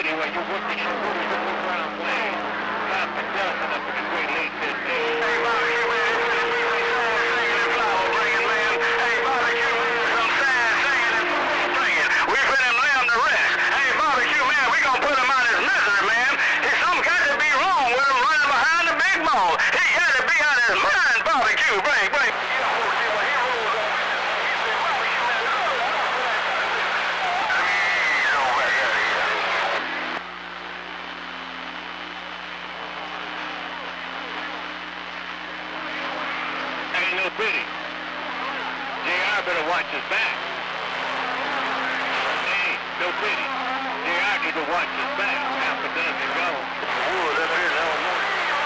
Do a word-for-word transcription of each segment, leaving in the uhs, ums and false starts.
anyway, you're working your way to the ground plane. Stop and Johnson up in the Great Lakes this day. Hey, barbecue, man, it's gonna be like sad singing and flower bringing, man. Hey, barbecue, man, some sad singing and flower bringing. We finna lay him to rest. Hey, barbecue, man, we gonna put him out his misery, man. There's something got to be wrong with him running behind the big ball. He got to be out his mind, barbecue. Bring, bring. Pretty. J R better watch his back. Hey, no pity. J R need to watch his back. Half a dozen go. Ooh, that is Illinois.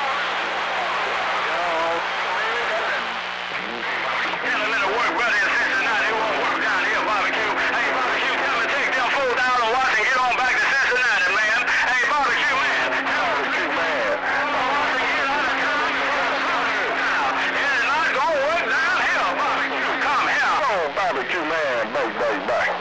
Tell him it'll work better in Cincinnati. It won't work down here, barbecue. Hey, barbecue, tell him to take them fools out of watch and get on back to Cincinnati, man. Hey, barbecue, man. Barbecue, man. Barbecue man, bye, bye, bye.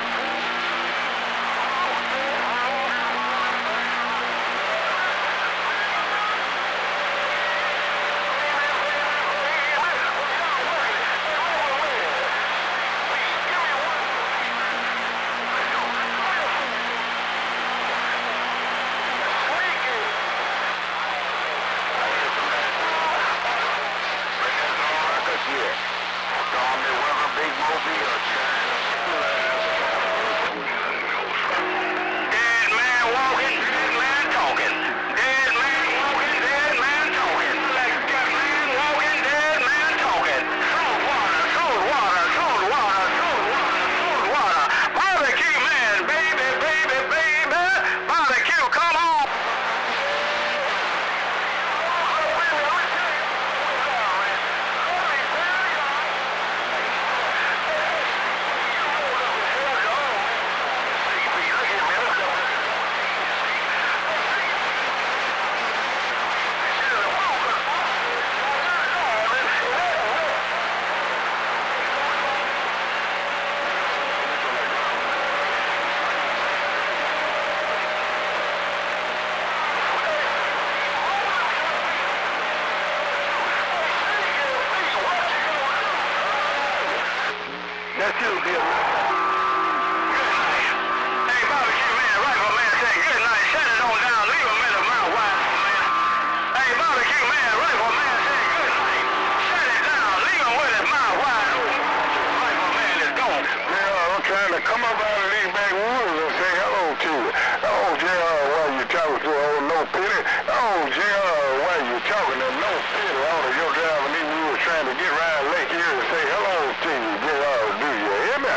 That's you, Bill. Good night. Hey, barbecue man, rifle man, say good night. Shut it on down. Leave him in the mouth wide, man. Hey, barbecue man, rifle man, say good night. Shut it down. Leave him with his mouth wide open. Rifle man is gone. Yeah, I'm trying to come up out of these backwoods and say hello to you. Oh, J R, why you talking to old No Pity? Oh, J R, why you talking to No Pity? All of your driving these woods trying to get around Lake Erie and say hello to you, J R. Do you hear me?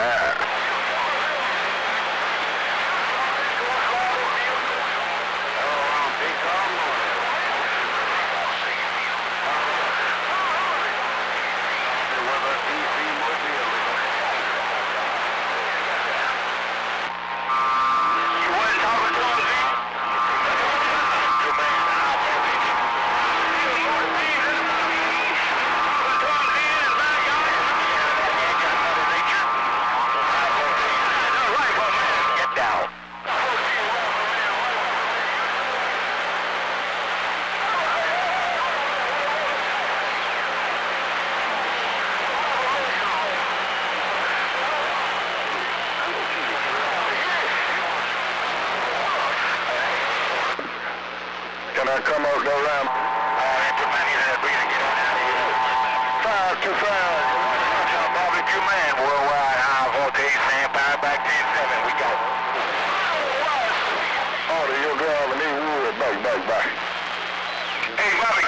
Can I come out there around? Uh, too many that we can get on out of here. Five to five. Barbecue man, worldwide, high voltage, sandpile, back ten seven. We got it. All of your driving these woods, bye, bye, bye. Hey, barbecue.